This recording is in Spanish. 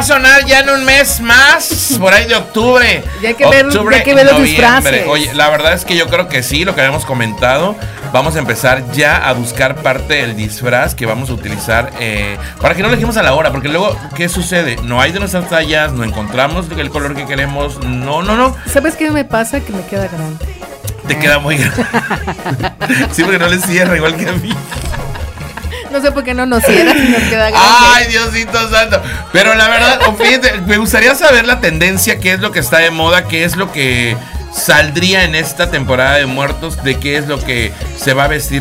a sonar ya en un mes más, por ahí de octubre. Ya hay que ver los disfraces. Oye, la verdad es que yo creo que sí, lo que habíamos comentado. Vamos a empezar ya a buscar parte del disfraz que vamos a utilizar para que no lo dejemos a la hora, porque luego, ¿qué sucede? No hay de nuestras tallas, no encontramos el color que queremos, no. ¿Sabes qué me pasa? Que me queda grande. Te queda muy grande. Sí, porque no le cierra igual que a mí. No sé por qué no nos cierra si nos queda grande. Ay, Diosito santo. Pero la verdad, fíjate, me gustaría saber la tendencia, qué es lo que está de moda, qué es lo que saldría en esta temporada de Muertos, de qué es lo que se va a vestir